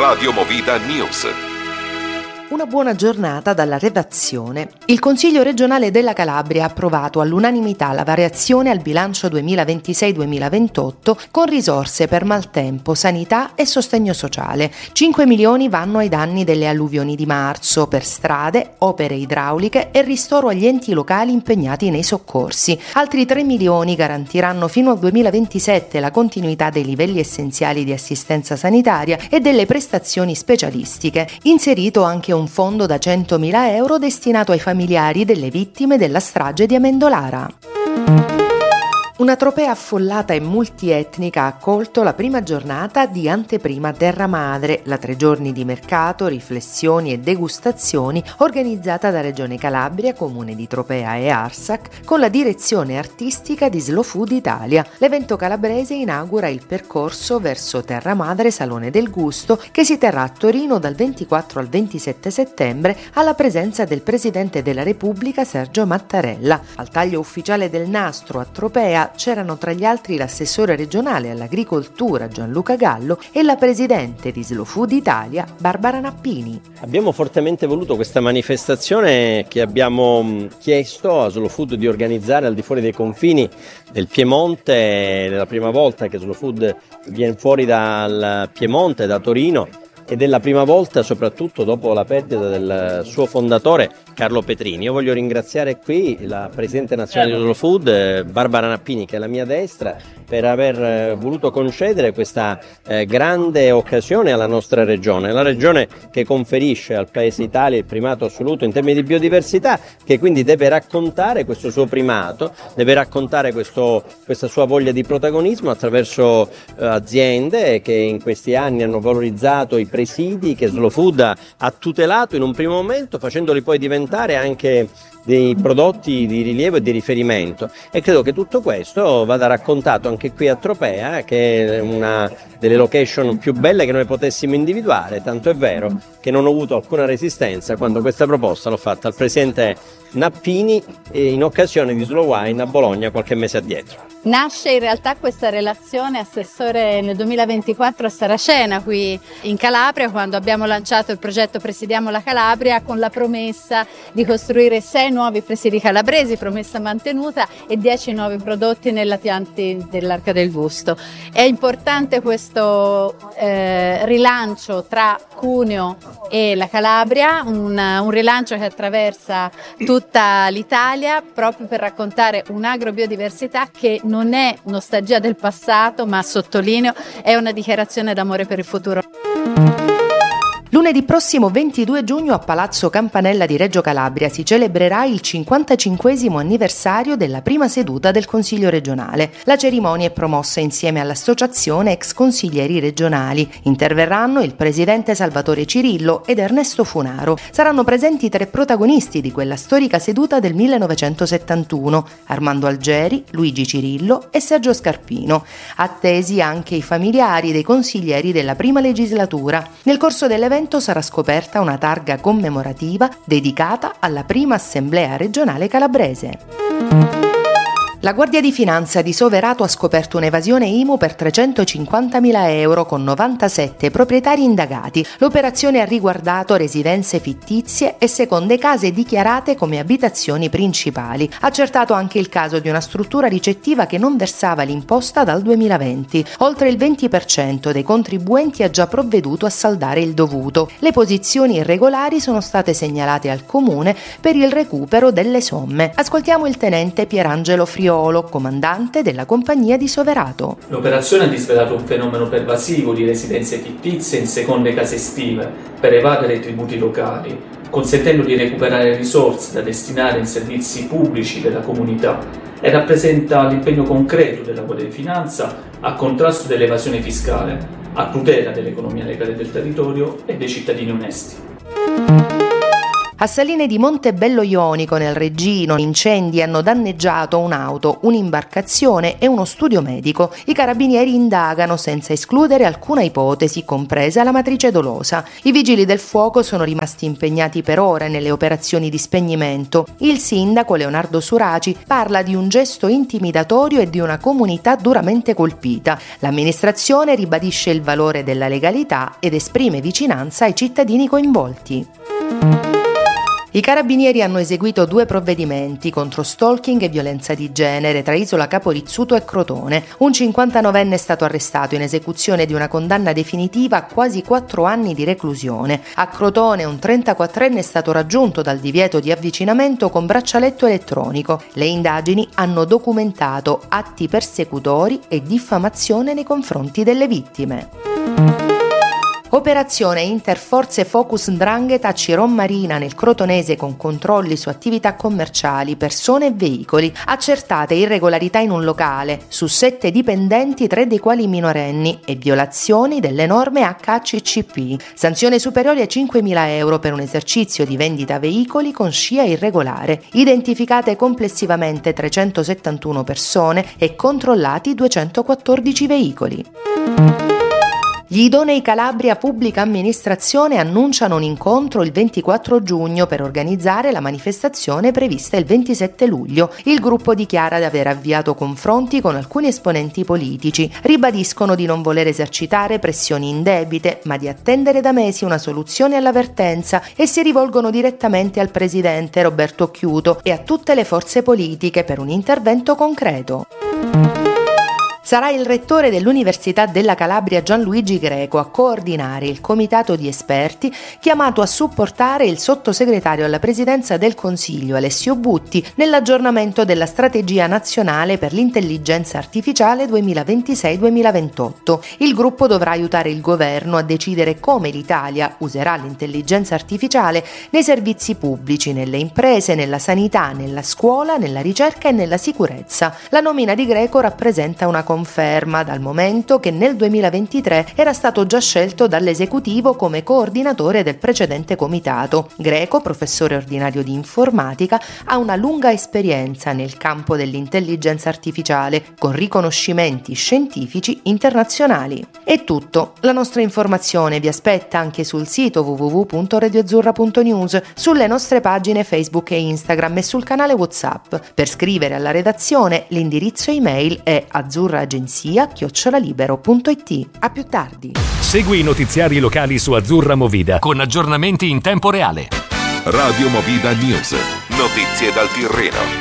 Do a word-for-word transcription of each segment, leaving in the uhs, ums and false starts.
Radio Movida News. Una buona giornata dalla redazione. Il Consiglio regionale della Calabria ha approvato all'unanimità la variazione al bilancio duemilaventisei duemilaventotto con risorse per maltempo, sanità e sostegno sociale. cinque milioni vanno ai danni delle alluvioni di marzo per strade, opere idrauliche e ristoro agli enti locali impegnati nei soccorsi. Altri tre milioni garantiranno fino al duemilaventisette la continuità dei livelli essenziali di assistenza sanitaria e delle prestazioni specialistiche. Inserito anche un fondo da centomila euro destinato ai familiari delle vittime della strage di Amendolara. Una tropea affollata e multietnica ha accolto la prima giornata di Anteprima Terra Madre, la tre giorni di mercato, riflessioni e degustazioni organizzata da Regione Calabria, Comune di Tropea e Arsac, con la direzione artistica di Slow Food Italia. L'evento calabrese inaugura il percorso verso Terra Madre Salone del Gusto, che si terrà a Torino dal ventiquattro al ventisette settembre alla presenza del Presidente della Repubblica Sergio Mattarella. Al taglio ufficiale del nastro a Tropea c'erano tra gli altri l'assessore regionale all'agricoltura Gianluca Gallo e la presidente di Slow Food Italia Barbara Nappini. Abbiamo fortemente voluto questa manifestazione che abbiamo chiesto a Slow Food di organizzare al di fuori dei confini del Piemonte. È la prima volta che Slow Food viene fuori dal Piemonte, da Torino, ed è la prima volta soprattutto dopo la perdita del suo fondatore Carlo Petrini. Io voglio ringraziare qui la Presidente Nazionale di Slow Food, Barbara Nappini, che è alla mia destra, per aver voluto concedere questa eh, grande occasione alla nostra regione, la regione che conferisce al Paese Italia il primato assoluto in termini di biodiversità, che quindi deve raccontare questo suo primato, deve raccontare questo, questa sua voglia di protagonismo attraverso eh, aziende che in questi anni hanno valorizzato i presidi che Slow Food ha, ha tutelato in un primo momento, facendoli poi diventare anche dei prodotti di rilievo e di riferimento, e credo che tutto questo vada raccontato anche qui a Tropea, che è una delle location più belle che noi potessimo individuare, tanto è vero che non ho avuto alcuna resistenza quando questa proposta l'ho fatta al Presidente Nappini in occasione di Slow Wine a Bologna qualche mese addietro. Nasce in realtà questa relazione, Assessore, nel duemilaventiquattro a Saracena, qui in Calabria, quando abbiamo lanciato il progetto Presidiamo la Calabria, con la promessa di costruire sei nuovi presidi calabresi, promessa mantenuta, e dieci nuovi prodotti nella Pianti dell'Arca del Gusto. È importante questo eh, rilancio tra Cuneo e la Calabria, un, un rilancio che attraversa tutta l'Italia, proprio per raccontare un'agrobiodiversità che non è nostalgia del passato, ma sottolineo è una dichiarazione d'amore per il futuro. Lunedì prossimo ventidue giugno a Palazzo Campanella di Reggio Calabria si celebrerà il cinquantacinquesimo anniversario della prima seduta del Consiglio regionale. La cerimonia è promossa insieme all'Associazione Ex Consiglieri Regionali. Interverranno il presidente Salvatore Cirillo ed Ernesto Funaro. Saranno presenti tre protagonisti di quella storica seduta del millenovecentosettantuno: Armando Algeri, Luigi Cirillo e Sergio Scarpino. Attesi anche i familiari dei consiglieri della prima legislatura. Nel corso dell'evento sarà scoperta una targa commemorativa dedicata alla prima assemblea regionale calabrese. La Guardia di Finanza di Soverato ha scoperto un'evasione I M U per trecentocinquantamila euro con novantasette proprietari indagati. L'operazione ha riguardato residenze fittizie e seconde case dichiarate come abitazioni principali. Accertato anche il caso di una struttura ricettiva che non versava l'imposta dal duemilaventi. Oltre il venti per cento dei contribuenti ha già provveduto a saldare il dovuto. Le posizioni irregolari sono state segnalate al Comune per il recupero delle somme. Ascoltiamo il tenente Pierangelo Friolo, comandante della compagnia di Soverato. L'operazione ha disvelato un fenomeno pervasivo di residenze fittizie in seconde case estive per evadere i tributi locali, consentendo di recuperare risorse da destinare in servizi pubblici della comunità, e rappresenta l'impegno concreto della Guardia di Finanza a contrasto dell'evasione fiscale, a tutela dell'economia legale del territorio e dei cittadini onesti. A Saline di Montebello Ionico, nel Reggino, incendi hanno danneggiato un'auto, un'imbarcazione e uno studio medico. I carabinieri indagano senza escludere alcuna ipotesi, compresa la matrice dolosa. I vigili del fuoco sono rimasti impegnati per ore nelle operazioni di spegnimento. Il sindaco Leonardo Suraci parla di un gesto intimidatorio e di una comunità duramente colpita. L'amministrazione ribadisce il valore della legalità ed esprime vicinanza ai cittadini coinvolti. I carabinieri hanno eseguito due provvedimenti contro stalking e violenza di genere tra Isola Capo Rizzuto e Crotone. Un cinquantanovenne è stato arrestato in esecuzione di una condanna definitiva a quasi quattro anni di reclusione. A Crotone un trentaquattrenne è stato raggiunto dal divieto di avvicinamento con braccialetto elettronico. Le indagini hanno documentato atti persecutori e diffamazione nei confronti delle vittime. Operazione Interforze Focus 'Ndrangheta a Ciron Marina nel Crotonese con controlli su attività commerciali, persone e veicoli. Accertate irregolarità in un locale, su sette dipendenti, tre dei quali minorenni, e violazioni delle norme H A C C P. Sanzione superiore a cinquemila euro per un esercizio di vendita veicoli con scia irregolare. Identificate complessivamente trecentosettantuno persone e controllati duecentoquattordici veicoli. Gli idonei Calabria Pubblica Amministrazione annunciano un incontro il ventiquattro giugno per organizzare la manifestazione prevista il ventisette luglio. Il gruppo dichiara di aver avviato confronti con alcuni esponenti politici. Ribadiscono di non voler esercitare pressioni indebite, ma di attendere da mesi una soluzione alla vertenza e si rivolgono direttamente al presidente Roberto Chiuto e a tutte le forze politiche per un intervento concreto. Sarà il rettore dell'Università della Calabria Gianluigi Greco a coordinare il comitato di esperti chiamato a supportare il sottosegretario alla Presidenza del Consiglio Alessio Butti nell'aggiornamento della strategia nazionale per l'intelligenza artificiale duemilaventisei duemilaventotto. Il gruppo dovrà aiutare il governo a decidere come l'Italia userà l'intelligenza artificiale nei servizi pubblici, nelle imprese, nella sanità, nella scuola, nella ricerca e nella sicurezza. La nomina di Greco rappresenta una conferma dal momento che nel duemilaventitré era stato già scelto dall'esecutivo come coordinatore del precedente comitato. Greco, professore ordinario di informatica, ha una lunga esperienza nel campo dell'intelligenza artificiale con riconoscimenti scientifici internazionali. È tutto, la nostra informazione vi aspetta anche sul sito w w w punto radioazzurra punto news, sulle nostre pagine Facebook e Instagram e sul canale WhatsApp. Per scrivere alla redazione l'indirizzo email è azzurra agenzia chiocciola libero punto it. A più tardi. Segui i notiziari locali su Azzurra Movida con aggiornamenti in tempo reale. Radio Movida News. Notizie dal Tirreno.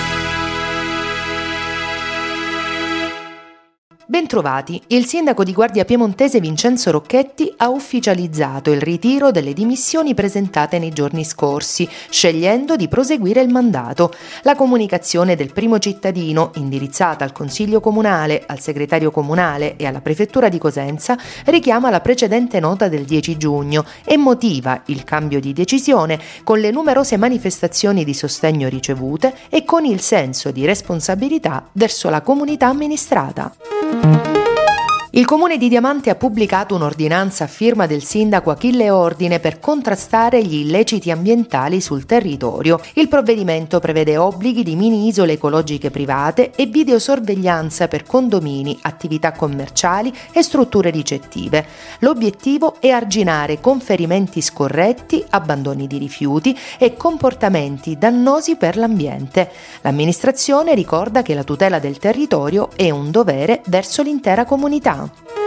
Bentrovati, il sindaco di Guardia Piemontese Vincenzo Rocchetti ha ufficializzato il ritiro delle dimissioni presentate nei giorni scorsi, scegliendo di proseguire il mandato. La comunicazione del primo cittadino, indirizzata al Consiglio Comunale, al segretario comunale e alla Prefettura di Cosenza, richiama la precedente nota del dieci giugno e motiva il cambio di decisione con le numerose manifestazioni di sostegno ricevute e con il senso di responsabilità verso la comunità amministrata. Il Comune di Diamante ha pubblicato un'ordinanza a firma del sindaco Achille Ordine per contrastare gli illeciti ambientali sul territorio. Il provvedimento prevede obblighi di mini-isole ecologiche private e videosorveglianza per condomini, attività commerciali e strutture ricettive. L'obiettivo è arginare conferimenti scorretti, abbandoni di rifiuti e comportamenti dannosi per l'ambiente. L'amministrazione ricorda che la tutela del territorio è un dovere verso l'intera comunità.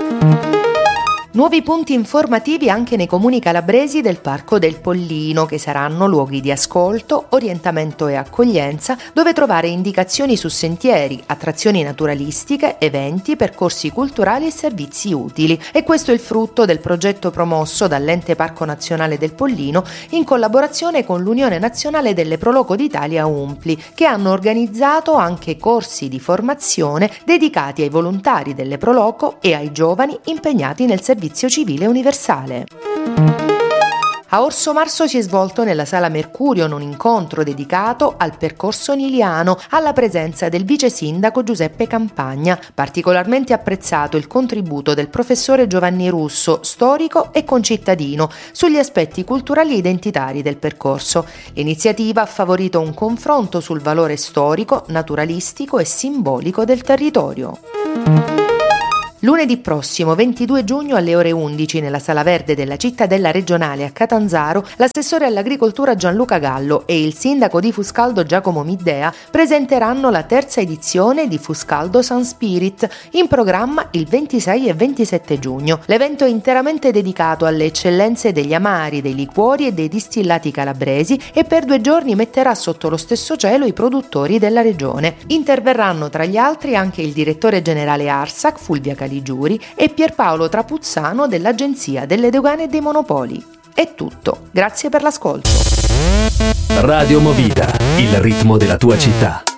Nuovi punti informativi anche nei comuni calabresi del Parco del Pollino, che saranno luoghi di ascolto, orientamento e accoglienza, dove trovare indicazioni su sentieri, attrazioni naturalistiche, eventi, percorsi culturali e servizi utili. E questo è il frutto del progetto promosso dall'Ente Parco Nazionale del Pollino in collaborazione con l'Unione Nazionale delle Proloco d'Italia Umpli, che hanno organizzato anche corsi di formazione dedicati ai volontari delle Proloco e ai giovani impegnati nel servizio civile universale. A Orso Marso si è svolto nella Sala Mercurio un incontro dedicato al percorso niliano, alla presenza del vice sindaco Giuseppe Campagna. Particolarmente apprezzato il contributo del professore Giovanni Russo, storico e concittadino, sugli aspetti culturali e identitari del percorso. L'iniziativa ha favorito un confronto sul valore storico, naturalistico e simbolico del territorio. Lunedì prossimo, ventidue giugno alle ore undici, nella Sala Verde della Cittadella Regionale a Catanzaro, l'assessore all'agricoltura Gianluca Gallo e il sindaco di Fuscaldo Giacomo Middea presenteranno la terza edizione di Fuscaldo Sun Spirit, in programma il ventisei e ventisette giugno. L'evento è interamente dedicato alle eccellenze degli amari, dei liquori e dei distillati calabresi e per due giorni metterà sotto lo stesso cielo i produttori della regione. Interverranno tra gli altri anche il direttore generale Arsac, Fulvia Caligiuri, e Pierpaolo Trapuzzano dell'Agenzia delle Dogane e dei Monopoli. È tutto, grazie per l'ascolto. Radio Movida, il ritmo della tua città.